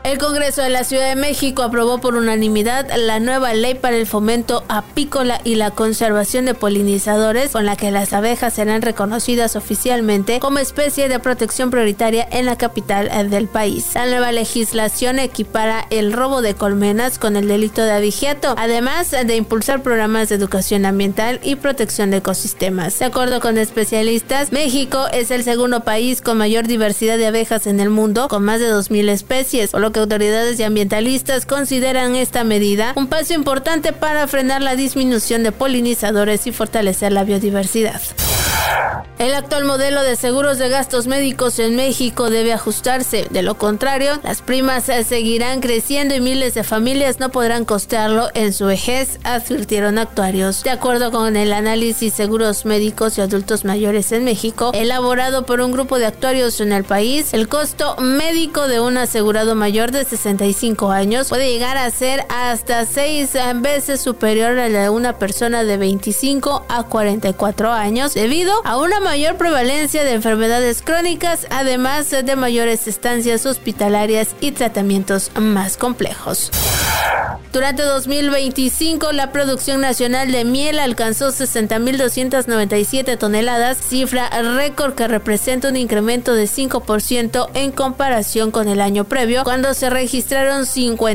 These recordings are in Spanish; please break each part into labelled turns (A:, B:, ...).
A: El Congreso de la Ciudad de México aprobó por unanimidad la nueva ley para el fomento apícola y la conservación de polinizadores, con la que las abejas serán reconocidas oficialmente como especie de protección prioritaria en la capital del país. La nueva legislación equipara el robo de colmenas con el delito de abigeato, además de impulsar programas de educación ambiental y protección de ecosistemas. De acuerdo con especialistas, México es el segundo país con mayor diversidad de abejas en el mundo, con más de 2,000 especies, por lo que autoridades y ambientalistas consideran esta medida un paso importante para frenar la disminución de polinizadores y fortalecer la biodiversidad. El actual modelo de seguros de gastos médicos en México debe ajustarse. De lo contrario, las primas seguirán creciendo y miles de familias no podrán costearlo en su vejez, advirtieron actuarios. De acuerdo con el análisis Seguros Médicos y Adultos Mayores en México, elaborado por un grupo de actuarios en el país, el costo médico de un asegurado mayor de 65 años puede llegar a ser hasta 6 veces superior a la de una persona de 25 a 44 años, debido a una mayor prevalencia de enfermedades crónicas, además de mayores estancias hospitalarias y tratamientos más complejos. Durante 2025, la producción nacional de miel alcanzó 60,297 toneladas, cifra récord que representa un incremento de 5% en comparación con el año previo, cuando se registraron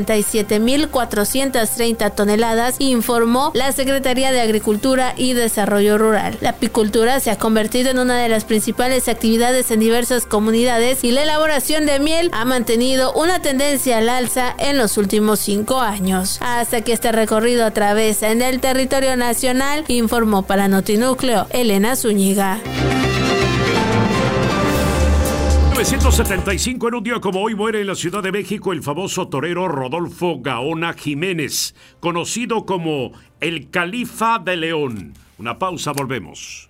A: 57,430 toneladas, informó la Secretaría de Agricultura y Desarrollo Rural. La apicultura se ha convertido en una de las principales actividades en diversas comunidades y la elaboración de miel ha mantenido una tendencia al alza en los últimos 5 años. Hasta aquí este recorrido a través del territorio nacional, informó para Notinúcleo Elena Zúñiga.
B: 1975, en un día como hoy, muere en la Ciudad de México el famoso torero Rodolfo Gaona Jiménez, conocido como el Califa de León. Una pausa, volvemos.